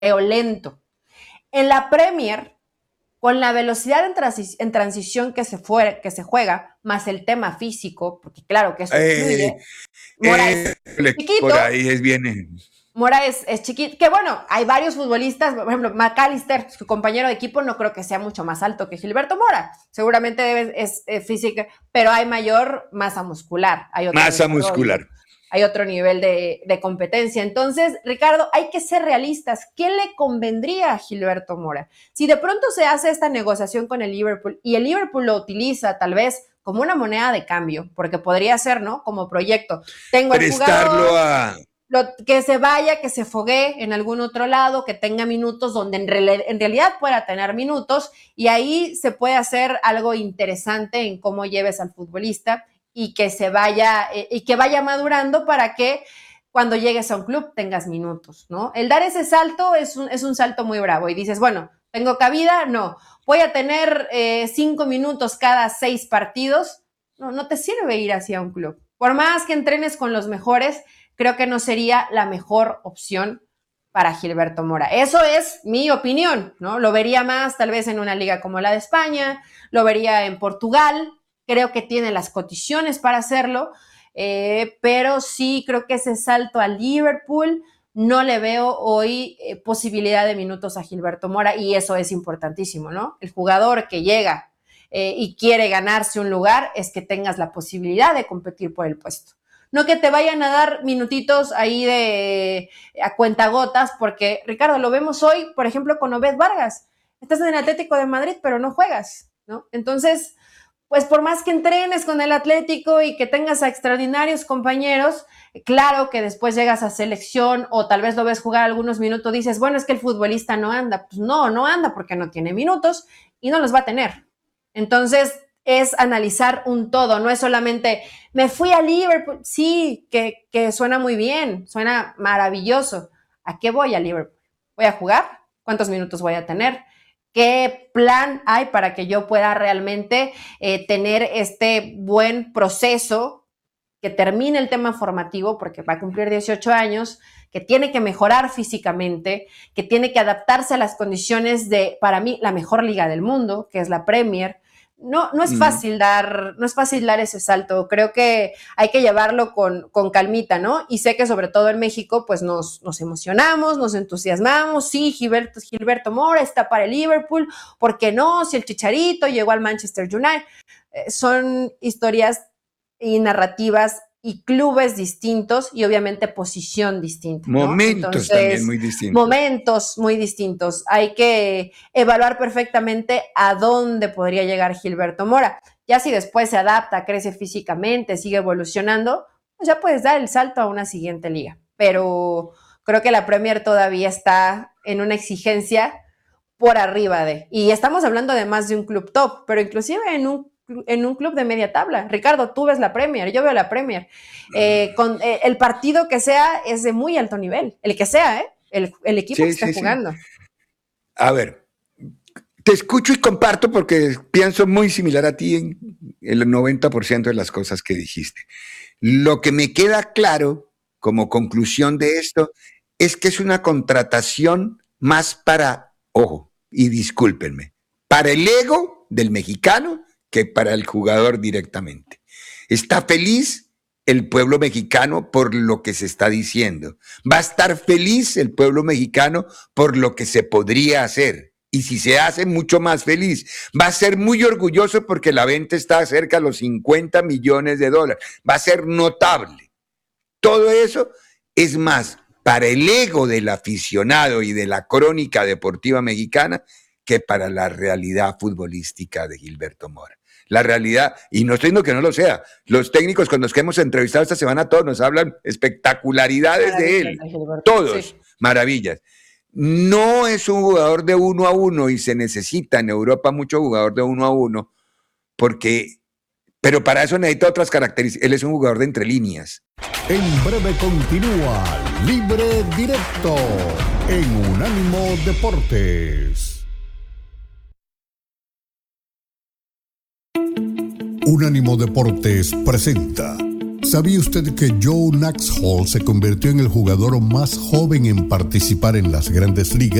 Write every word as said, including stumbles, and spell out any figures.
lento. En la Premier, con la velocidad en, transi- en transición que se, fue, que se juega, más el tema físico, porque claro que eso influye, Eh, Mora eh, es chiquito, por ahí es bien. Mora es, es chiquito, que bueno, hay varios futbolistas, por ejemplo, McAllister, su compañero de equipo, no creo que sea mucho más alto que Gilberto Mora, seguramente debe, es, es física, pero hay mayor masa muscular, hay otro Masa desarrollo, muscular. hay otro nivel de, de competencia. Entonces, Ricardo, hay que ser realistas. ¿Qué le convendría a Gilberto Mora? Si de pronto se hace esta negociación con el Liverpool y el Liverpool lo utiliza tal vez como una moneda de cambio, porque podría ser, ¿no? Como proyecto. Tengo al Prestarlo jugador, a... lo, que se vaya, que se foguee en algún otro lado, que tenga minutos donde en, re, en realidad pueda tener minutos, y ahí se puede hacer algo interesante en cómo lleves al futbolista y que se vaya, eh, y que vaya madurando para que cuando llegues a un club tengas minutos, ¿no? El dar ese salto es un, es un salto muy bravo y dices, bueno, ¿tengo cabida? No. ¿Voy a tener eh, cinco minutos cada seis partidos? No, no te sirve ir hacia un club. Por más que entrenes con los mejores, creo que no sería la mejor opción para Gilberto Mora. Eso es mi opinión, ¿no? Lo vería más tal vez en una liga como la de España, lo vería en Portugal, creo que tiene las condiciones para hacerlo, eh, pero sí creo que ese salto a Liverpool no le veo hoy eh, posibilidad de minutos a Gilberto Mora y eso es importantísimo, ¿no? El jugador que llega eh, y quiere ganarse un lugar es que tengas la posibilidad de competir por el puesto. No que te vayan a dar minutitos ahí de a cuentagotas, porque Ricardo, lo vemos hoy, por ejemplo, con Obed Vargas. Estás en el Atlético de Madrid, pero no juegas, ¿no? Entonces, pues por más que entrenes con el Atlético y que tengas a extraordinarios compañeros, claro que después llegas a selección o tal vez lo ves jugar algunos minutos, dices, bueno, es que el futbolista no anda. Pues no, no anda porque no tiene minutos y no los va a tener. Entonces, es analizar un todo, no es solamente, me fui a Liverpool, sí, que, que suena muy bien, suena maravilloso. ¿A qué voy a Liverpool? ¿Voy a jugar? ¿Cuántos minutos voy a tener? ¿Qué plan hay para que yo pueda realmente eh, tener este buen proceso que termine el tema formativo, porque va a cumplir dieciocho años, que tiene que mejorar físicamente, que tiene que adaptarse a las condiciones de, para mí, la mejor liga del mundo, que es la Premier? No, no es fácil dar, no es fácil dar ese salto. Creo que hay que llevarlo con, con calmita, ¿no? Y sé que sobre todo en México, pues nos, nos emocionamos, nos entusiasmamos. Sí, Gilberto, Gilberto Mora está para el Liverpool. ¿Por qué no? Si el Chicharito llegó al Manchester United. Eh, son historias y narrativas y clubes distintos y obviamente posición distinta, ¿no? Momentos Entonces, también muy distintos. Momentos muy distintos. Hay que evaluar perfectamente a dónde podría llegar Gilberto Mora. Ya si después se adapta, crece físicamente, sigue evolucionando, pues ya puedes dar el salto a una siguiente liga. Pero creo que la Premier todavía está en una exigencia por arriba de, y estamos hablando de más de un club top, pero inclusive en un en un club de media tabla. Ricardo, tú ves la Premier, yo veo la Premier. Eh, con, eh, el partido que sea es de muy alto nivel, el que sea, ¿eh? el, el equipo sí, que esté sí, jugando. Sí. A ver, te escucho y comparto porque pienso muy similar a ti en el noventa por ciento de las cosas que dijiste. Lo que me queda claro como conclusión de esto es que es una contratación más para, ojo, y discúlpenme, para el ego del mexicano que para el jugador directamente. Está feliz el pueblo mexicano por lo que se está diciendo. Va a estar feliz el pueblo mexicano por lo que se podría hacer. Y si se hace, mucho más feliz. Va a ser muy orgulloso porque la venta está cerca de los cincuenta millones de dólares. Va a ser notable. Todo eso es más para el ego del aficionado y de la crónica deportiva mexicana que para la realidad futbolística de Gilberto Mora. La realidad, y no estoy diciendo que no lo sea, los técnicos con los que hemos entrevistado esta semana todos nos hablan espectacularidades de él, todos, sí. Maravillas. No es un jugador de uno a uno y se necesita en Europa mucho jugador de uno a uno, porque, pero para eso necesita otras características. Él es un jugador de entre líneas. En breve continúa Libre Directo en Unánimo Deportes. Unánimo Deportes presenta ¿Sabía usted que Joe Nuxhall se convirtió en el jugador más joven en participar en las Grandes Ligas?